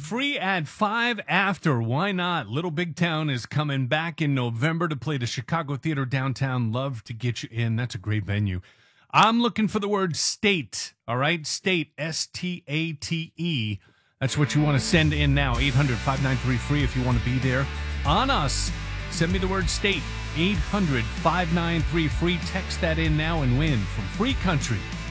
Free at 5 after. Why not? Little Big Town is coming back in November to play the Chicago Theater downtown. Love to get you in. That's a great venue. I'm looking for the word state. All right? State, S-T-A-T-E. That's what you want to send in now. 800-593-FREE if you want to be there. On us, send me the word state. 800-593-FREE. Text that in now and win from Free Country.